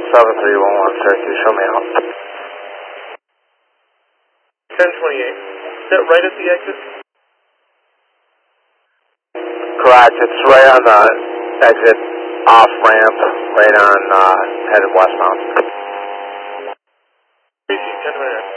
7311 Cherokee, show me out. 1028. Is that right at the exit? Correct, it's right on the exit off ramp, right on headed westbound. 1029.